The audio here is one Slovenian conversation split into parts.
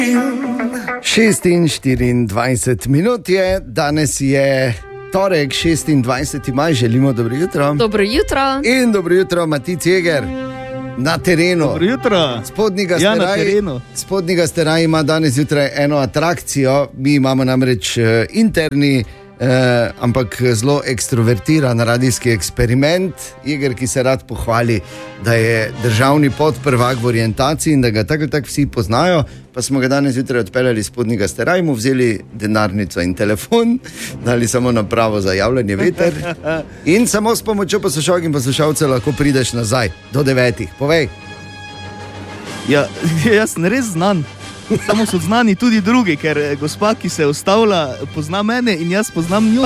6:24 minut je, danes je torek, 26. maj, želimo dobro jutro. Dobro jutro. In dobro jutro, Mati Ceger, na terenu. Dobro jutro. Spodnjega Steraj ima danes jutraj eno atrakcijo, mi imamo namreč interni, ampak zelo ekstrovertiran radijski eksperiment. Jeger, ki se rad pohvali, da je državni podprvak v orientaciji in da ga tako vsi poznajo, pa smo ga danes jutraj odpeljali spodnjega Steraj, mu vzeli denarnico in telefon, dali samo napravo za javljanje veter in samo s pomočjo poslušalk in poslušalcev lahko prideš nazaj do 9. Povej. Ja, jaz sem res znan. Samo so znani tudi drugi, ker gospa, ki se ustavlja, pozna mene in jaz poznam njo.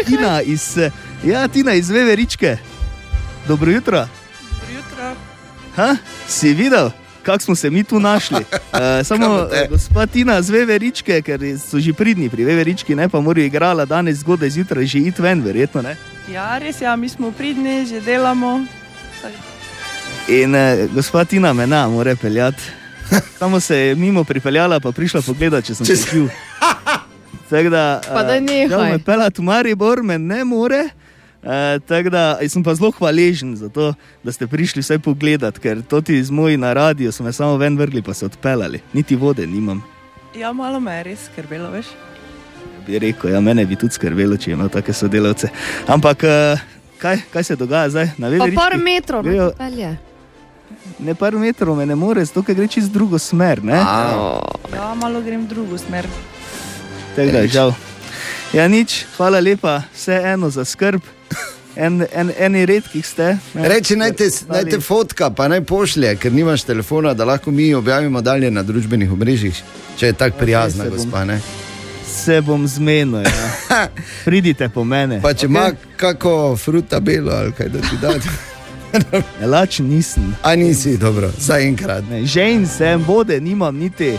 Tina iz Veveričke. Dobro jutro. Dobro jutro. Si videl, kako smo se mi tu našli? Samo gospa Tina iz Veveričke, ker so že pridni pri Veverički, ne, pa morajo igrala danes zgodaj zjutraj že iti ven, verjetno, ne? Ja, res, mi smo pridni, že delamo. In gospa Tina me mora peljati. Samo se je mimo pripeljala, pa prišla pogledati, če sem se pil. Tako da, me peljati v Maribor, me ne more. Tako da, sem pa zelo hvaležen za to, da ste prišli vsaj pogledati, ker toti z moji na radio so me samo ven vrgli, pa se odpeljali. Niti vode nimam. Ja, malo me je res skrbelo, veš? Bi rekel, mene bi tudi skrbelo, če imel take sodelavce. Ampak, kaj se dogaja zdaj? Pa par metrov me pelje. Ne, par metrov me ne more, zato ker gre čez drugo smer, ne? Ja, malo grem drugo smer. Tako da, žal. Ja, nič, hvala lepa, vse eno za skrb. Eni redkih ste. Reči, naj te fotka, pa naj pošlje, ker nimaš telefona, da lahko mi objavimo dalje na družbenih omrežjih, če je tak prijazna gospa, ne? Se bom zmenil, ja. Pridite po mene. Pa če ima kako fruta belo ali kaj, da ti dati. Lačen nisem. A nisi, dobro, zaenkrat. Žen sem, vode nimam niti.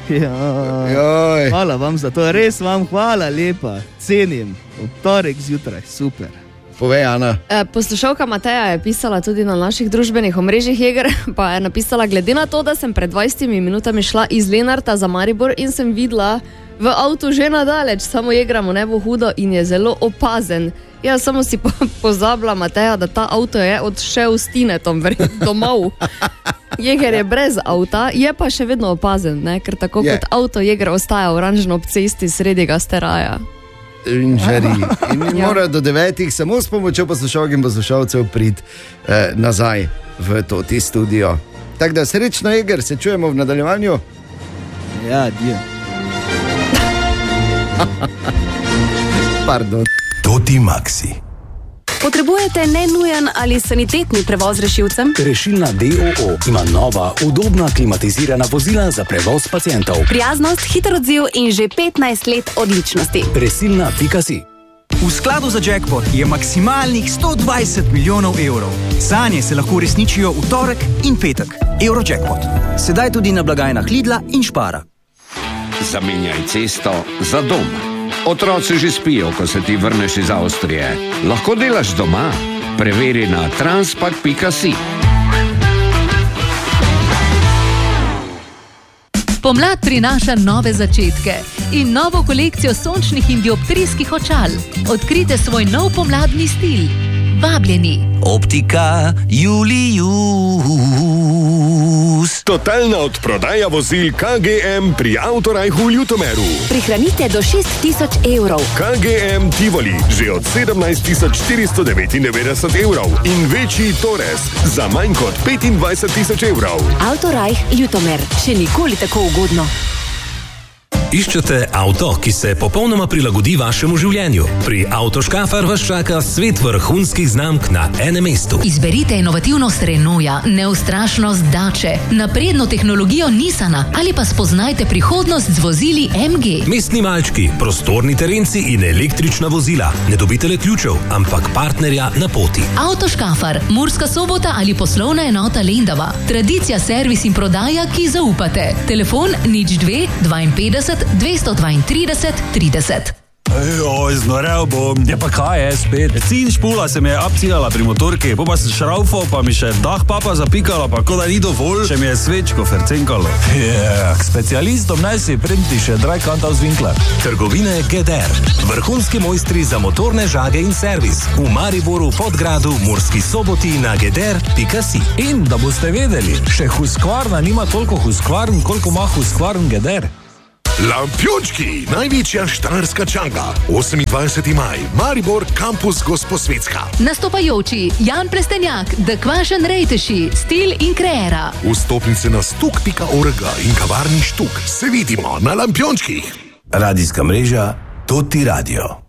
Hvala vam za to, res vam hvala lepa. Cenim, v torek zjutraj, super. Povej, Ana. Poslušalka Mateja je pisala tudi na naših družbenih omrežjih, Jeger, pa je napisala, glede na to, da sem pred 20 minutami šla iz Lenarta za Maribor in sem videla v avtu že nadaleč, samo Jegra mu ne bo hudo in je zelo opazen. Jaz samo si pozabila, Mateja, da ta avto je odšel s Tinetom domov. Jeger je brez avta, je pa še vedno opazen, ne? Ker tako kot avto Jeger ostaja oranžno ob cesti srednjega Steraja. In žari. In mora do 9. samo s pomočjo poslušalk in poslušalcev priti nazaj v toti studio. Tako da srečno, Jeger, se čujemo v nadaljevanju. Ja, dio. Pardon. Toti Maxi. Potrebujete nenujen ali sanitetni prevoz rešilcem? Rešilna DOO ima nova, udobna, klimatizirana vozila za prevoz pacientov. Prijaznost, hiter odziv in že 15 let odličnosti. Resilna.si. V skladu za jackpot je maksimalnih 120 milijonov evrov. Sanje se lahko uresničijo v torek in petek. Eurojackpot. Sedaj tudi na blagajnah Lidla in Špara. Zamenjaj cesto za dom. Otroci že spijo, ko se ti vrneš iz Avstrije. Lahko delaš doma. Preveri na transpak.si. Pomlad prinaša nove začetke in novo kolekcijo sončnih in dioptrijskih očal. Odkrite svoj nov pomladni stil. Vabljeni. Optika Julius. Totalna odprodaja vozil KGM pri Autorajhu v Ljutomeru. Prihranite do 6.000 evrov. KGM Tivoli že od 17.499 evrov in večji Torres za manj kot 25.000 evrov. Autorajh Ljutomer. Še nikoli tako ugodno. Iščete avto, ki se popolnoma prilagodi vašemu življenju? Pri Autoškafar vas čaka svet vrhunskih znamk na enem mestu. Izberite inovativnost Renaulta, neustrašnost Dače, napredno tehnologijo Nissana ali pa spoznajte prihodnost z vozili MG. Mestni malčki, prostorni terenci in električna vozila. Ne dobite le ključev, ampak partnerja na poti. Autoškafar, Murska Sobota ali poslovna enota Lendava. Tradicija, servis in prodaja, ki zaupate. Telefon 02 52 232 30. Znorel bom. Ja pa kaj je spet? Cin špula se mi je abcigala pri motorki, pa sem šraufal, pa mi še dah papa zapikala, pa ko da ni dovolj, še mi je svečko fercenkalo. K specialistom naj si prenti še Dreikanter aus Winkler. Trgovine GDR. Vrhunski mojstri za motorne žage in servis. V Mariboru, Podgradu, Murski Soboti na geder.si. In da boste vedeli, še Husqvarna nima toliko Husqvarn, koliko ima Husqvarn GDR. Lampiončki, največja štajerska čanga, 28. maj, Maribor, kampus Gosposvetska. Nastopajoči Jan Plestenjak, The Kvašen Rejteši, Stil in Kreera. Vstopnice na stuk.org in kavarni Štuk. Se vidimo na Lampiončkih. Radijska mreža Toti Radio.